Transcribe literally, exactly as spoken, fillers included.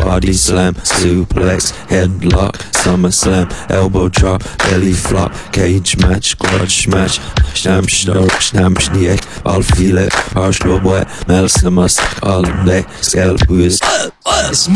body slam, suplex, headlock, summer slam, elbow drop, belly flop, cage match, grudge match, stamp, snort, stamp, sneak, all feel it, harsh, boy, melts the must, all day, scalp, who's, It's me